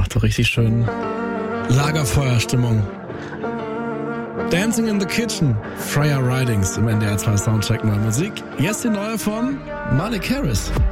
Macht doch richtig schön Lagerfeuerstimmung. Dancing in the Kitchen, Freya Ridings im NDR 2 Soundcheck Neue Musik. Jetzt die neue von Malik Harris.